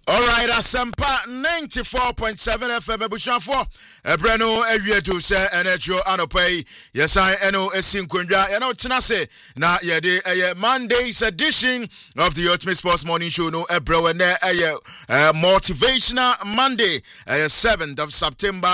All right, Asempa 94.7 FM Ebushafo Ebreno Evietu se Enecho Anopay yes I eno esinkundwa eno tenase na yede Monday's edition of the Ultimate Sports Morning Show no ebrewe ne motivational Monday 7th of September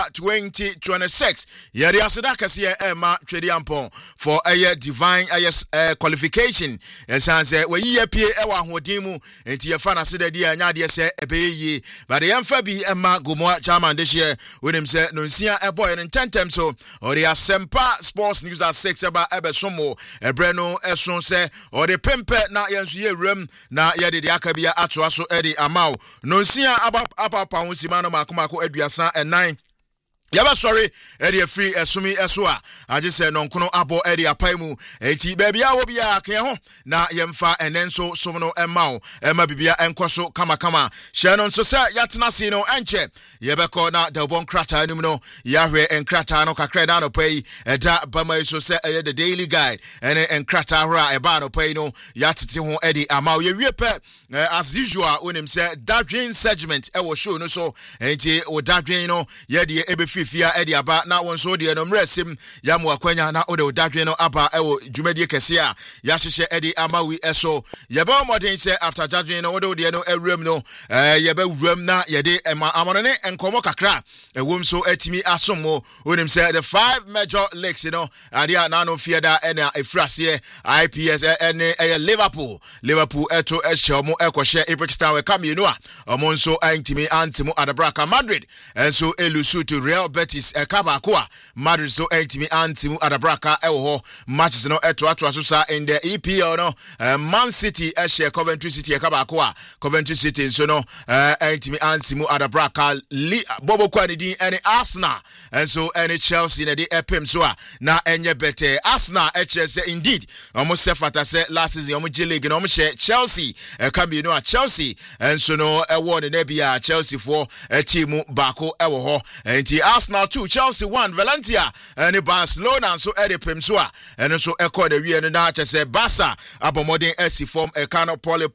2026 yede asedaka se ema twedi ampon for divine qualification esanse we yepie ewa hodin mu enti ye fa na se de anyade se ebeye but the Fabi Emma Gumoa Chairman this year with him say Nunsia a boy in 10 times so or the Asempa Sports News at 6 about Ebesomo Ebreno Eson say or the Pempe na yensu room na yedi the Akabia Atuaso Eddie Amau Nunsia Apa Pausimano Makumako Eduasa and 9 Yaba sorry, Eddie free Sumi Eswa. I just said non kono abo Eddie Apaimu. Eti baby I will be a keho na yemfa and then so somono emao. Emma bibia enkoso kama. Shannon so sa yatina sino enche. Yebeko na the bon krata numino Yahweh and krata no kakreda no pay da bama so se the daily guide and krata ra ebano pay no yatiti ho Eddie Amao. Ye wepe as usual when him say that dream segment e was show no so enti o that dream no ye de ebe fifia edi aba na won so de no mresim ya mo akwanya na o de dadwe no aba ewo dwumadi kese a ya hyehye edi amawi eso ye ba modern say after dadwe no o de no ewrem no ye ba wrem na ye de amono ne enkomo kakra ewom so atimi asomo onim say the 5 major leagues you know adia na no fieda ena efrase IPS Liverpool eto ehye mo ekohye Ipswich we come you know omo so antimi antimo Adabraka Madrid and so elusu to Real Betis Kabakwa Madrid so entimi antimu Adabraka ewo matches no eto atoasosa in the EPL no Man City share Coventry City Kabakwa Coventry City so no entimi antimu Adabraka Bobo Kwanidi any Arsenal and so any Chelsea na the epem so na enye bete Arsenal HS indeed almost sefata say last season omo J League no omo share Chelsea come you know Chelsea and so no award na bia Chelsea for team bako ewo ho enti Arsenal 2 Chelsea 1 Valencia and Barcelona so edepem so and so echo the we na say Barca abomodin SC form e kano pole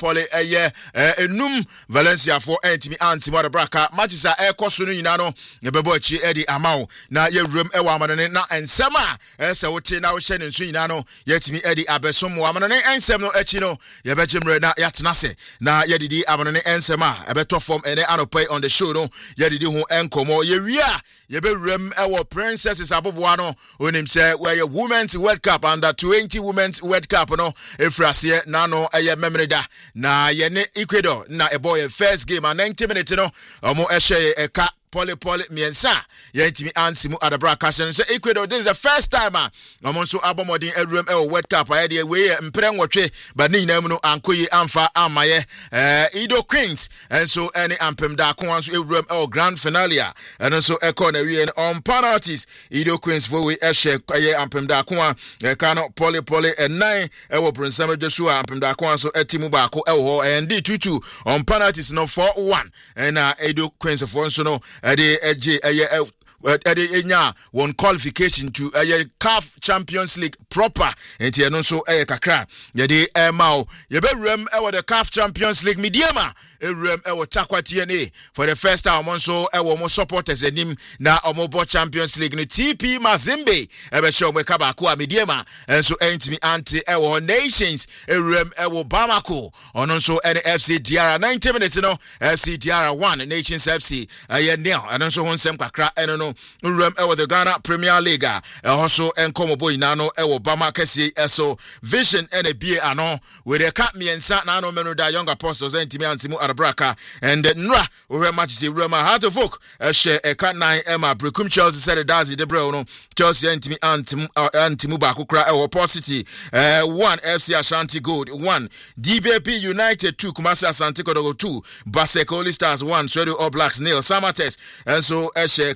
enum Valencia for entimi anti Adabraka matches are ekoso no nyina no yebebo achi edi amao na ye room e wa amane na ensema se wote na wo hye ne nso nyina no yetimi edi abesomo amane ne ensem no achi no yebejemre na yatena se na yedidi amane ne ensema ebeto form ene anopay on the show no yedidi ho enkomo ye wia yebe rem ewo princesses aboboa no onim say we women's world cup under 20 women's world cup no efrase na no eye memreda na ye ne Ecuador na eboy first game and 90 minutes no omo ehye eka Pole miensa yentimi ansimu Adabraka so Ecuador this is the first time amon so abomodin edrum World Cup ayede we mprenwotwe but ni nyinam no ankoyi amfa amaye Ido Queens and so any ampem da kon so edrum grand finale and so ekọ na we on penalties Ido Queens for we ehye ampem da kon kano pole and 9 ewo prinsama jesu ampem da kon so etimu ba ko ewo and 2-2 on penalties no 4-1 and Ido Queens for so no enya one qualification to CAF Champions League proper enti eno so kakra yede mao yebewrem the CAF Champions League mediama ewrem chakwati ne for the first time so mo supporters enim na omobo Champions League no TP Mazembe show me kabako mediama enso entimi anti Nations ewrem Bamako ono so FC Diarra 90 minutes no FC Diarra 1 Nations FC now and so honsem kakra eno no rem the Ghana Premier League also enkomo boy nano Bama kesi so Vision BA ano with the cap miensa na no menu da Young Apostles entimi antimu Adabraka and nra we match the Roma Heart of Oak share cat 9 Emma Brekum Chelsea said dazi de bro no Chelsea entimi antimu ba kokra Port City 1 FC Ashanti Gold 1 DBP United 2 Kumasi Asante Kodogo 2 Basekoli Stars 1 Swedo All Blacks nil Samatex and so share Kano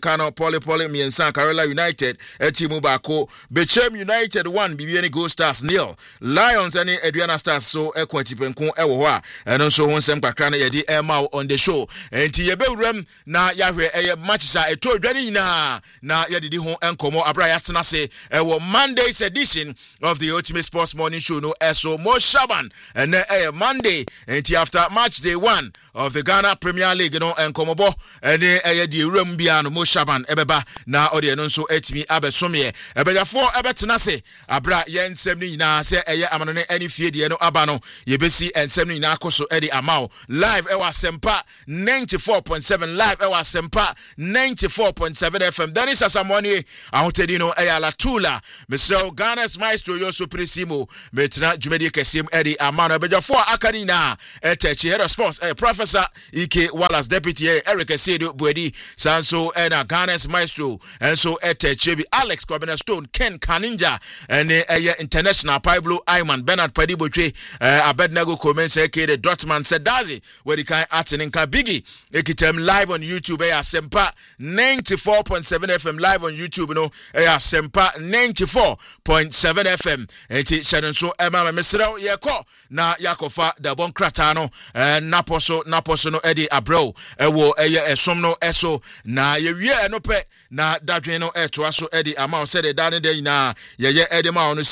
Poly Miensan Carola United Etimu Bako Bechem United 1 Bibiani Gold Stars nil Lions and Adriana Stars so Equity Penku Ewa and also one sem Kakrana Yedi Emma on the show and Tiebe na Yahweh matches a to Dwani na Yadi Hon Enkomo Abrayatana say Monday's edition of the Ultimate Sports Morning Show no eso Mo Shaban and Monday and after match day 1 of the Ghana Premier League no Enkomobo and the room biano Mo Shaban ebeba na ode no so etimi abesomye ebejafo ebetena se abra ye nsem ni na se eye amanone ani fie de no aba no yebesi ensem ni na akoso edi amao live ewa sempa 94.7 live ewa sempa 94.7 FM Dennis Asamoni ahotedi no eya la tula Mr. Ghana's maestro Yoso Prisimo metna jumedi kesim edi amano ebejafo akani na etechi head of sports Professor Ike Wallace deputy Eric Sedo Buedi Sanso and Ghana's maestro and so etechi Alex Kwabena Stone Ken Kaninja and international Pablo Ayman Bernard Padibotwe Abednego Comense Kede Dortmund Sedazi where the kind Atenin Kabigi ekitem live on YouTube Sempa 94.7 FM live on YouTube no Sempa 94.7 FM enti Shannon so Emma Mesrao Yako na Yakofa da bon kratano naposo no Eddie Abro ewo esom no eso na yewie enope na dadwen no eto aso Eddie amount said the dane dey na ye Eddie ma on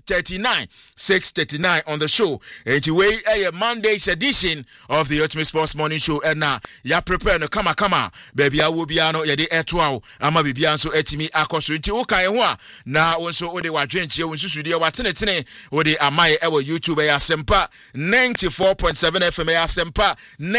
6:39 on the show enti we Monday's edition of the Ultimate Sports Morning Show and na ya prepare no kama baby awo bia no ye de eto awo ama bibia nso etimi akoso enti wo kan ho a na wonso wo de wadwenchie wonsusu de watenetene wo de amaye ewo YouTube Sempa 94.7 FM Sempa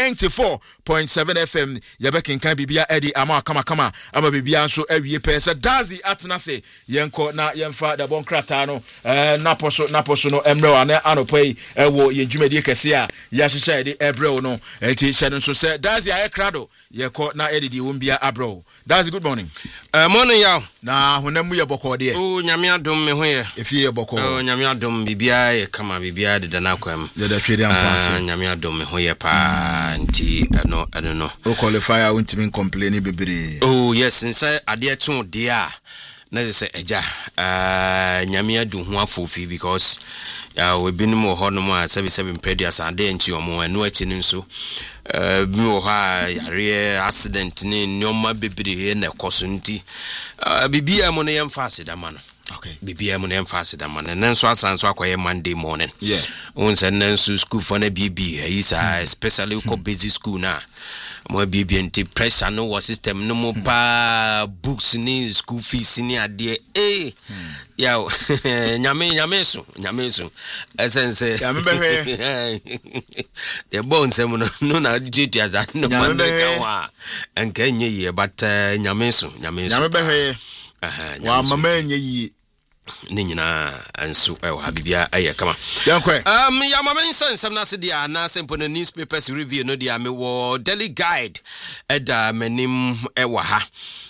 94.7 FM yebekinkan bibia Eddie ama kama ama bibia nso awie pese dazi atnase yenko na yemfa da bon krata no naposo no emre wana anopai ewo yedwumadi kese a yahyehyɛ de ebrel no enti hyɛ nso sɛ dazi aye krado yeko na edidi wombia abro dazi good morning morning yaw na honamu ye bɔkɔ de o nyame adom me ho ye efie ye bɔkɔ o nyame adom bibia ye kama bibia de dana kwam de da twede ampanse nyame adom me ho ye pa nti no o qualifier untimi complain bebre oh yes nsa ade etu de a na de se eja nyame adu ho afofi because we been mo hono mo a 77 previous ade nti omo anu achi nso bi wo ha yare accident ni nyoma bebre na ekoso nti bibia mo no yem fast da man okay bibia mo no yem fast da man nanso asanso akoye Monday morning yeah unse nanso school for na bibi isa especially ko basic school na mo bibi nti pressure no was system no mo pa books ni school fees ni ade yaw nyame so essence nyame behwe the bones no na duty as no man ka wa enka nye ye but nyame so nyame behwe wa mama nye yi ni nyina anso wa bibia aye kama yankwe ya mama nsem na se dia na sempo no newspapers review no dia me wo daily guide eda manim wa ha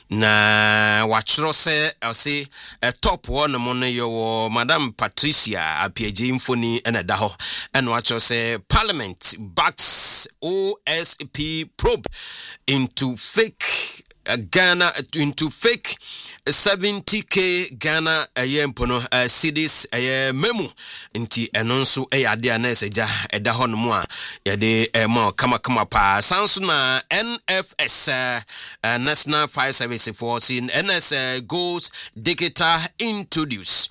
na wachro se ose top one mo no yo Madam Patricia Apiaje Infoni ena da ho ena wachro se Parliament backs OSP probe into fake Ghana into fake 70k Ghana ayempono cedis memu nti enonso ade aneseja eda ho no a yade ma kama pa sanso na NFS National Fire Service Force in NS goes digital introduce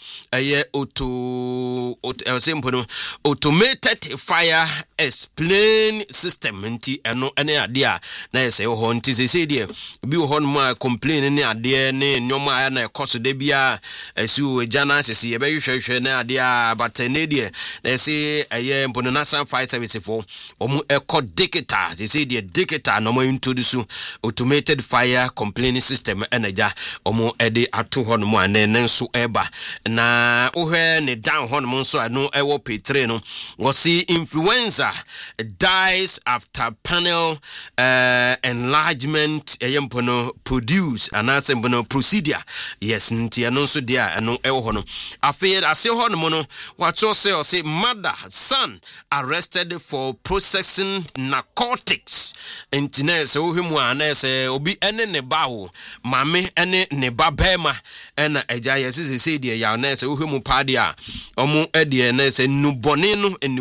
automated fire explain system nti eno ene ade a na yese ho nti se die bi ho no complain ni ade ne nyoma na ekoso de bia asiu jana sese ye be hwehwe na ade a batene die na se mpono National Fire Service for omu eko digital sese die digital no mo introduce automated fire complaining system enaja omu ede ato ho no mo ane nso eba na ohwe ne down ho no nso anu ewo P3 no wosi influenza dies after panel enlargement mpono produce anase mpono proceed Didia. Yes, nti no so dia eno ewo ho no. Afi ase ho no mo no wacho say mother son arrested for processing narcotics. Nti na se wo hwemu ana se obi ene ne ba wo mame ene ne ba bema ena eja yesi se dia ya na se wo hwemu pa dia omo edie na se nubone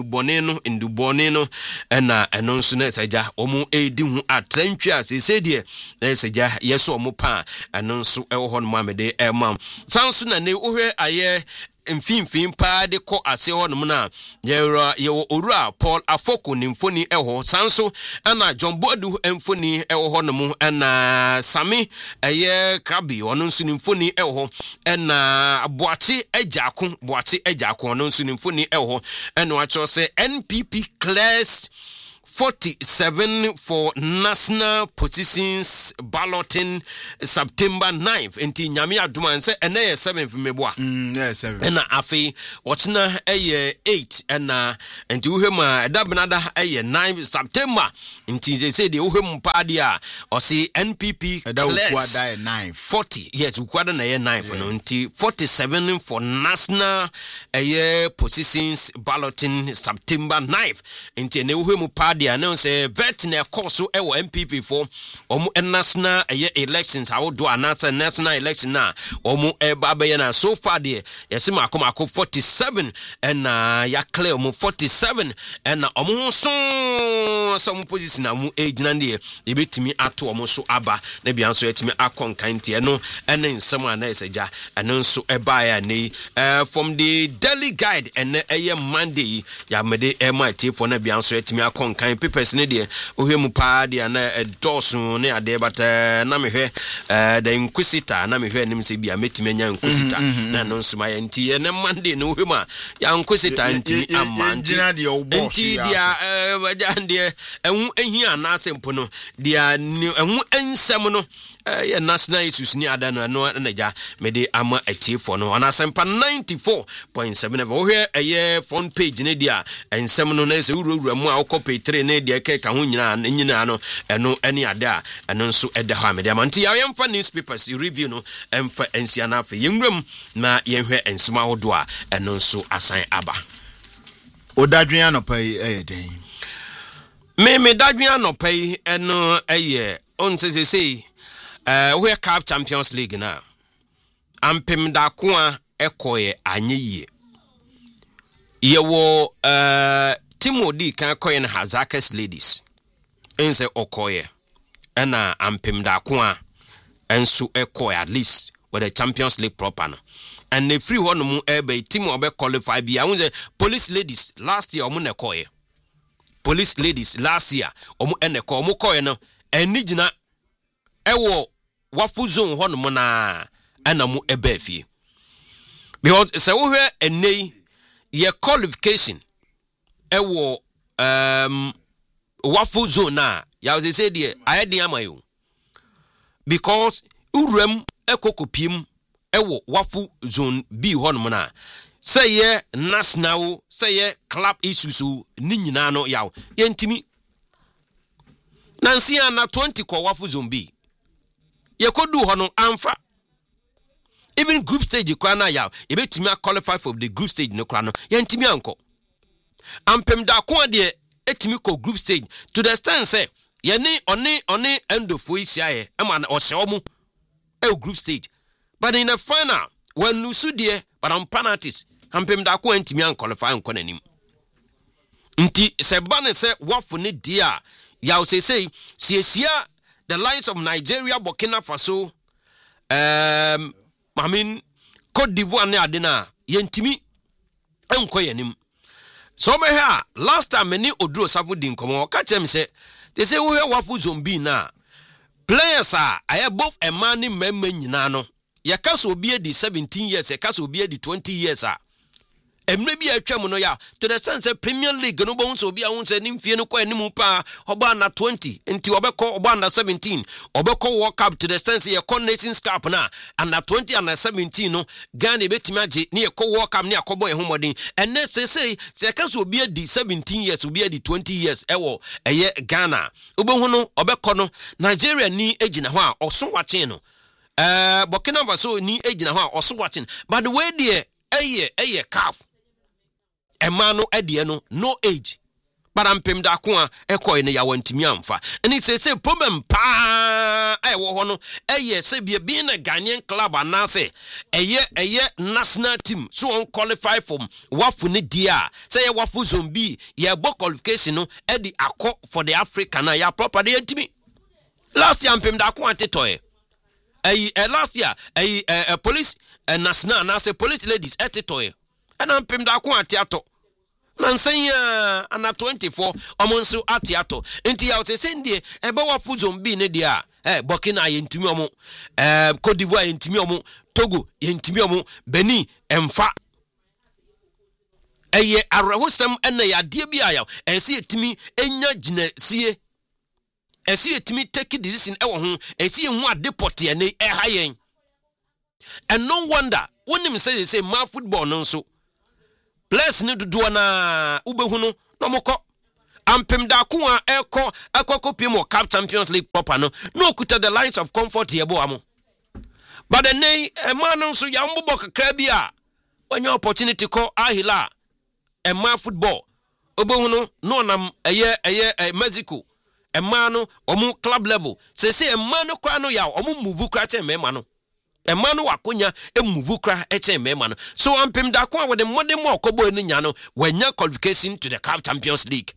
no ena eno nso na se ja omo edi hu atrantwi a se die na se ja yeso omo pa eno nso ewo ho no mamede emam sanso na ne ohwe aye mfimfim pa de ko ase ho no na yewo owura Paul Afoko ni mfoni eho sanso ana John Bodu mfoni eho ho no mu ana Sami eye Krabi ono nso ni mfoni eho ana Boachi Ejako ono nso ni mfoni eho eno acho se NPP class 47 for national positions balloting September 9th. Enti nyame aduma nse ene ye 7th meboa. Yes, 7. Ena afi watna eye 8 ena enti uhema edabenada eye 9 September. Enti say de uhemu paadi a osi NPP class 40. Yes, ukwada na ye 9 no enti 47 for national eye positions balloting September 9th. Enti ne uhemu paadi announce vet na course ewo MPP for omu national elections how do announce national election na omu eba na so far there yesima akomako 47 and ya clear omu 47 and omu so some position na mu agina there ebetimi ato omu so aba na bia so yetimi akonkan tie no ene nsem ana eseja ene nso eba ya nei from the Daily Guide and Monday ya mede ema tie for na bia so yetimi akonkan papers ne de ohwemu pa de na edoso ne ade bata na mehwe the inquisitor na mehwe nim se bia metime nya inquisitor na no nsuma ya nti ne Monday ne ohwemu a ya inquisitor nti amanti nti dia de enwu ehia na asempo no dia enwu ensem no ya national issues ni ada no na ja mede ama atifo no ana asempa 94.7 ohwe eye front page ne dia ensem no na se wurawura mu a copy 3 ne dia ka ho nyina no eno ene ade a eno nso ede ha me de amanti ya yemfa newspapers review no emfa ensia na afa yenwram na yenhwe ensema hodo a eno nso asan aba odadwen anopai eyeden me dadwen anopai eno eye onsese we CAF Champions League na ampem da ko a ekoye anyeye yewo Timodi kan koyen Hazakes ladies ense okoye ena ampem da ko a enso ekoye at least with the Champions League proper no and the free one mu ebe team obe qualify bia wonse police ladies last year omu nekoye police ladies last year omu eneko omu koye no eni gina ewo wafu zone ho no na ena mu ebe afie because se wo hwe enei ye qualification ewo wafu zone na ya say there ayedin amayo because urem ekokopiem ewo wafu zone B hono na say ye national say ye club issues ni nyina no yaw yentimi nansi na 20 ko wafu zone B ye kodu hono amfa even group stage kwa na yaw ye betimi qualify for the group stage no kwa no yentimi anko ampem da ko de etimi ko group stage to the stand say ye ni oni endofo isiaye e ma o se omu e group stage but in the final when lusu de but on penalties ampem da ko entimi an qualify nko nanim nti se bane se wafu ni dia ya o say siesia the lines of Nigeria, Burkina Faso I mean Cote d'Ivoire ne adena yentimi enko yanim. So me here last time many odro safu din komo ka chem say they say we wafu zombie na players are I both a man in member nyina no ya kaso obi di 17 years ya kaso obi di 20 years a emre bi atwam no ya to the sense Premier League no bo so obi a won say nimfie no kwa anim pa oba na 20 nti obekọ oba na 17 obekọ World Cup to the sense ye Nations Cup na and na 20 and na 17 no Ghana betimi age ne ye World Cup ne akobo ehomodin enne say kaso obi di 17 years obi di 20 years ewo eye Ghana obo hu no obekọ no Nigeria ni agina ho a oso wache no Burkina Faso ni age na ho also watching but the way there eye calf emano edie no age but ampem da ko a ekoi ne ya wantimi amfa and it say problem pa wo ho no eye say be na Ghanaian club anase eye national team so on qualify for wafu ne dia say ye wafu zombie ye bo qualification no e di akọ for the Africa na ya proper dey ntimi last year ampem da ko atetoy last year police national na say police ladies atetoy and ampem da ko atiato Nansanya ana 24 omonso atiato enti ya say ndie ebe wafu zombie ne dia Burkina yentumi omo Côte d'Ivoire yentumi omo Togo yentumi omo Benin emfa eye arehosem ena ya de bia ya ense yetimi enya ginasie ense yetimi take decision ewo ho ense yehu adeport ye ne ehayen and no wonder wonim say ma football no so players ne dodo na ubehunu no moko ampem da ko a ekọ piem o Cup Champions League proper no okuta the lines of comfort ye bo amo but the nay man no so ya mbobọ kakra bi a onye opportunity ko ahila ma football ubehunu no nam eye Mexico man no omu club level say man no kwa no ya omu move kra che mema no Emanu wakonya emuvu kra eche mema no so ampem da kwa with the modern more kobo ni nya no wenya qualification to the Cup Champions League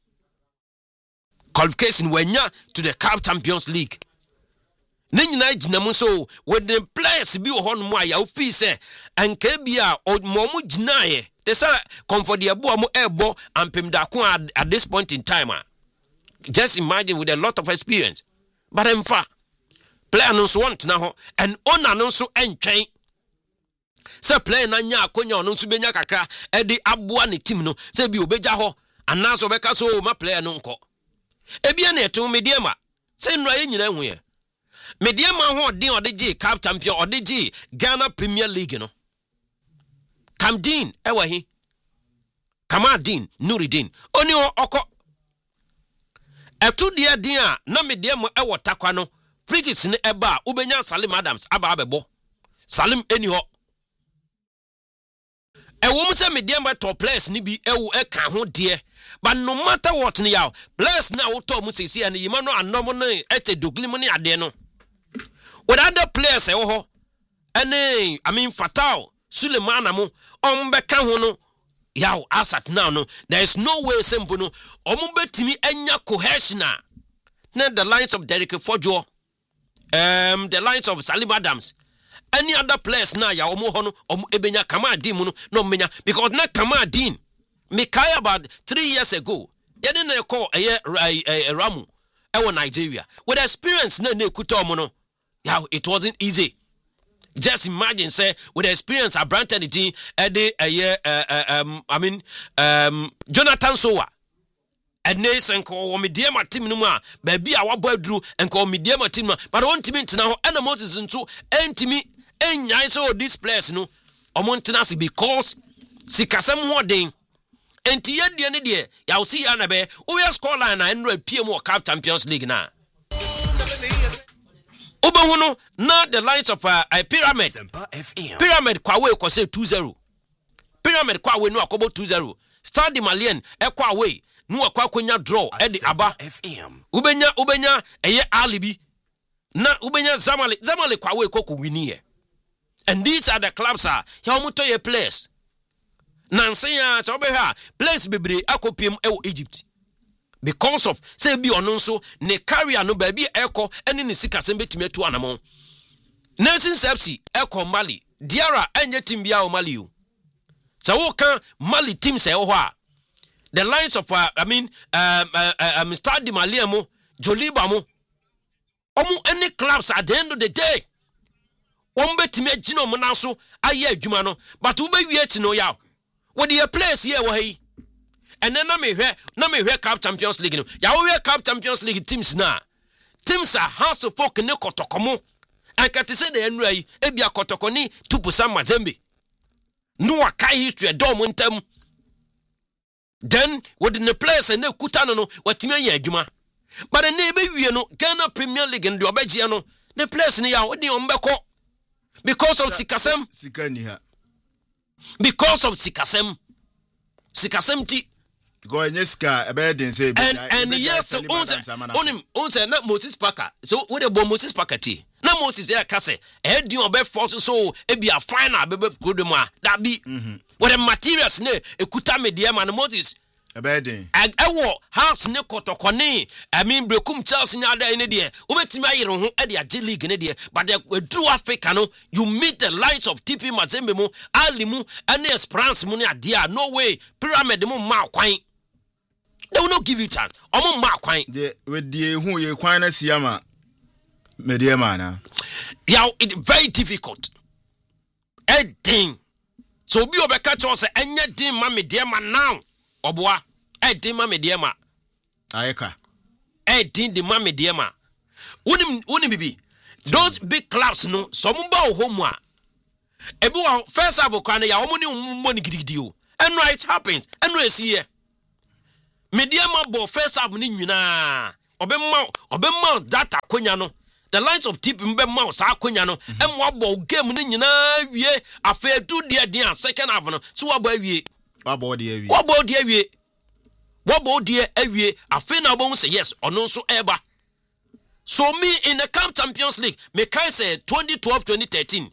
to the Cup Champions League ne nyina ginam so with the players bi ho no mo aya ofi se anka bia mo ginaye they say comfort the abo mo ebo ampem da kwa at this point in time just imagine with a lot of experience but emfa player no so want na ho and owner no so entwen say player na nya akonya no so benya kakra e di aboa ne team no say bi obeja ho anaso beka so ma player no nko e bia na eto mediema say no aye nyina hu ye mediema ho odin odegi Cup Champion odegi Ghana Premier League no Kamdin ewa hi Kamadin Nuruddin oni oko eto dia din a na mediema ewo takwa no Frigis ne eba ubenya Salim Adams aba abebo Salim eni ho ewo mse mediema top players ni bi ewu eka ho de but no matter what ni yaw players na wo to mu sisi and yima no anom no eche doglim ne ade no with other players ewo ho ene Fatal Suleiman amu ombeka ho no yaw asat now no there is no way simple no ombetimi enya cohesion na the lines of Derek Fojo the lines of Salim Adams any other players na ya omo hono ebenya Kamadin mu no menya because na Kamadin me kai about 3 years ago ye na call Ramu ewo Nigeria with experience na ekuta omo no yeah it wasn't easy just imagine say with experience Abrante the team Jonathan Sowa and Nathan ko media team no ma ba bia wabo aduru enko media team but on team ntina ho ana Moses nso entimi enyan so this place no omontenase because sikasem ho den enti yedie ne de ya wo si ya na be wo ya score line na enro apiem o Cup Champions League na obahuno na the lines of a pyramid kwa we ko say 2-0 pyramid kwa we no akobo 2-0 Stade Malien ekwa we no akwakonya draw edi aba ubenya eye alibi na ubenya zamale kwa we koko winie and these are the clubs are ya omuto ye players nansia so be ha players bebre akopiem ewo Egypt because of say bi ono nso ne career no ba bi eko ene ne sika sem betime tu anamo Nations FC eko Mali Diarra enye team bia o Mali o so kan Mali team say ho a the lines of Stade Malien mo Joliba mo any clubs at the end of the day betime agina mo na so aye adwuma no but wo be wie ti no ya wo de place here wo hi and then na me hwe Cup Champions League no ya wo Cup Champions League teams are house of folk ne kotokomo ankati se de enura yi ebia kotokoni tupusa Mazembe no akai history do mo ntam then within the place and kuta no watime ye adwuma but na be wie no Ghana Premier League ndo obegia no the place ni ya odi ombeko because of sikasem because of sikasem ti go enyeska ebeden say and yes on say na Moses Parker so we dey bo Moses Parker ti na Moses ya kase edi obe force so e bia final bebe kodum a that be with the materials ne ekuta medium and Moses ebeden ewo house ne kotokone I mean brekum Chelsea nya da ne de obetimi ayere ho e de age league ne de but the true Africa no you meet the likes of TP Mazembe mu Ali mu and Esperance mu ne ade a no way Pyramid mu ma kwan they will not give you chance omo ma kwan with the hu ye kwan na siama medium na yeah it very difficult thing so bi obeka cho say enye din ma medium now oboa din ma medium ayeka din di ma medium unim bibi those big clubs no so mo ba home a ebi wa first half kwan ya omo ni money gidigidi o and it happens and we see here medium ball first half ni nyina obemma data konya no the lines of tip mbemma sa konya no emwa ball game ni nyina wie afa du de second half no so wa ball wie wa ball de awie afa na bo say yes ono so eba so me in the Camp Champions League me kai say 2012-2013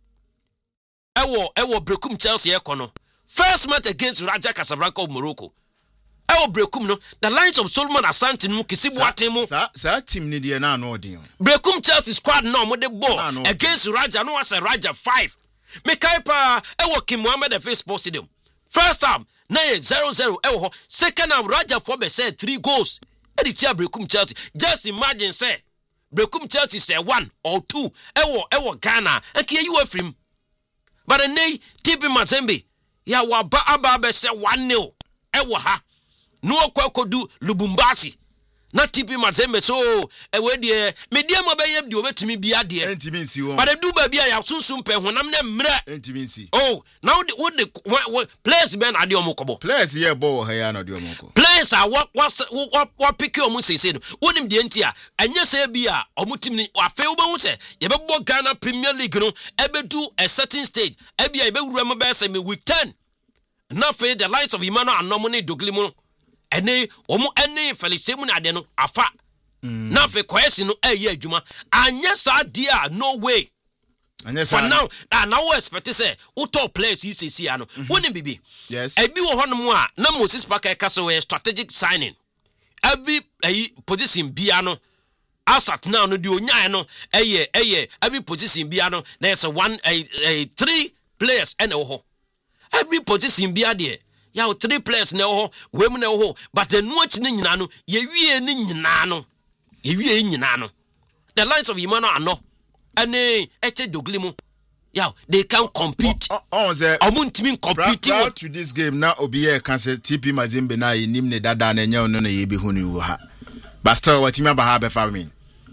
ewo brekum Chelsea ekono first match against Raja Casablanca of Morocco ewo brekum no the lines of Solomon Asante no Kisibu Atemu sa team ni de na no odin brekum Chelsea squad no mo de ball against Raja no was a Raja 5 me kai pa ewo Kim Mohammed F Sports Stadium first half na 0-0 ewo second half Raja for be say 3 goals e di tia brekum Chelsea just imagine say brekum Chelsea say 1 or 2 ewo Ghana enke you afrim but the nay TP Mazembe ya waba aba be say 1-0 ewo ha no kwakodu Lubumbashi na TP Mazembe so ewe de medium obeye de obetumi bia de entiminsi wo but do ba bia ya sunsun pe honam na mra entiminsi oh now the players ben ade omokobo players here ball ha ya na de omoko players are what pick omu say no wonim de enti a enye say bia omutim ni afa obehu se ye bebo Ghana Premier League no ebedu a certain stage ebia ye be wura mo be say me week 10 na fe the lights of Emmanuel Anomone Doglimu ene omo ene Felicemu na de no afa na fe kwesi no eye adwuma anya sa dia no way anya for now na we expect say uto players CCC ano woni bibi yes ebi wo hono a na Moses Parker ka so strategic signing every position bia no asat now no di onyan no eye every position bia no there's a 3 players ene wo ho every position bia de ya 3 players na wo we mu na wo but the nuach ni nyina no ye wie ni nyina no the lines of Emmanuel ano ane eche Doglimu ya they can compete omuntimi compete proud to this game na obiye kan say TP Mazembe na yenim ne dada na nya no na ye be hunu wo ha but still watimi aba ha be fa me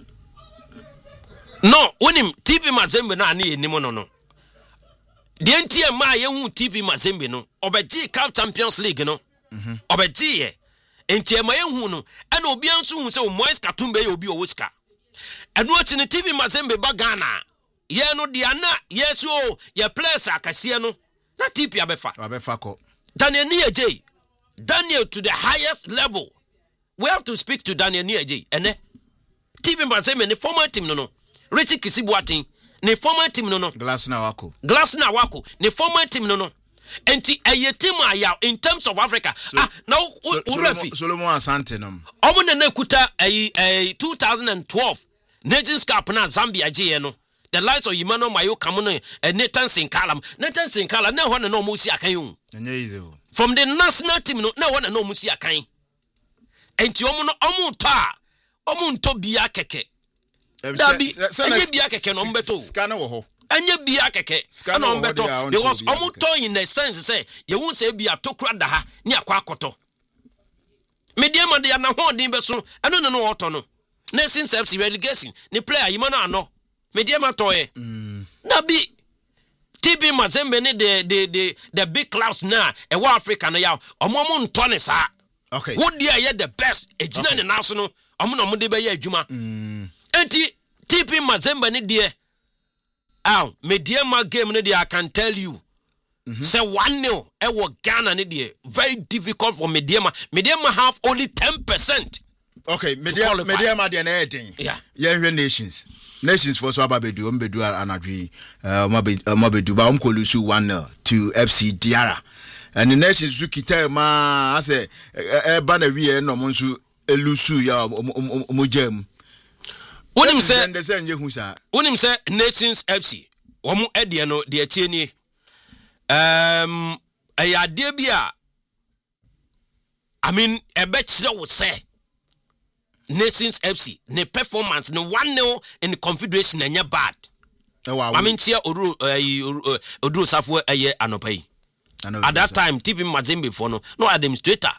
no wonim TP Mazembe na ne yenim no the NTM ma ye hu TP Mazembe no obeji Cup Champions League no obeji ye NTM ma ye hu no ana obi anso hu se o Moise Katumbe ye obi o Oscar eno ati ne TP Mazembe ba Ghana ye no dia na yeso ye players akase no na TP abefa ko Daniel Nieje Daniel to the highest level we have to speak to Daniel Nieje ene TP Mazembe ne former team no Richie Kisibu Atin ne former team no Glass na wako ne former team no enti eye team aya in terms of Africa now Solomon Asante no omo na kuta 2012 Nations Cup na Zambia je no the lights of Emmanuel Mayo Kamono and Nathan Sinkala na ho na no mo si akan yu from the national team no na ho na no mo si akan enti omo to bia keke dabi enye bia keke no mbeto scanner wo ho enye bia keke na mbeto because omuto in the sense say ye won say bia tokura da ha ni akwa akoto medium de na ho din beso eno no oto no na since FC relegation ni player Emmanuel ano medium atoye dabi TP Mazembe ni the big clubs na e wa Africa na ya omo nto ne sa okay wo dia ye the best ejina ne naso no omo no mo de be ye adwuma enti TP Mazembe ni dear. Ow, Mediema game ni dear, I can tell you. Say 1-0, Ghana ni dear. Very difficult for Mediema. Mediema have only 10%. Okay, Mediema dear anything. Yeah. Yeah, Nations for so ababedu ombedu anadwi mabedu ba omkolusu 1-0 to FC Diara. And the Nations kita ma ase ba na wie no monsu elusu ya omojem. Wonim say Nations FC womu edie no de atie ni ayade bia I mean ebe kire wo say Nations FC ne performance ne 1-0 in the confederation enya bad. I mean tia Oduro Safo eye anopai. At that time TP Mazembe for no administrator.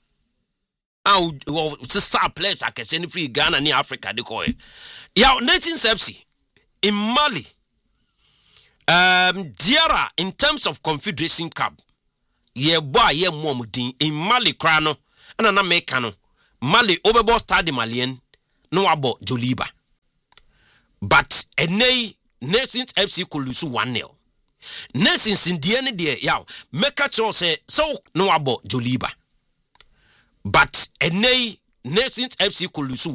Sister players I can send free Ghana ni Africa de ko. Yeah, Nations FC in Mali. Diara in terms of Confederation Cup. Ye boy ye momudin in Mali krano and na make no. Mali Obebo Stade Malien no abo Joliba. But enei Nations FC could lose 1-0. Nations in the end there yaw make a choice say so no abo Joliba. But enei Nations FC could lose